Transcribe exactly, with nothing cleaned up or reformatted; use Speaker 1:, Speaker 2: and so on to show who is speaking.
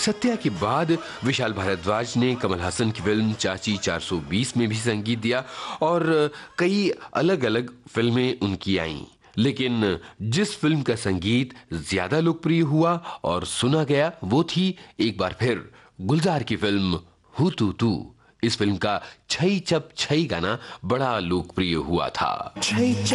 Speaker 1: सत्या के बाद विशाल भारद्वाज ने कमल हासन की फिल्म चाची चार सौ बीस में भी संगीत दिया और कई अलग-अलग फिल्में उनकी आईं। लेकिन जिस फिल्म का संगीत ज्यादा लोकप्रिय हुआ और सुना गया वो थी एक बार फिर गुलजार की फिल्म हुतुतु। इस फिल्म का छई चप छई गाना बड़ा लोकप्रिय हुआ था।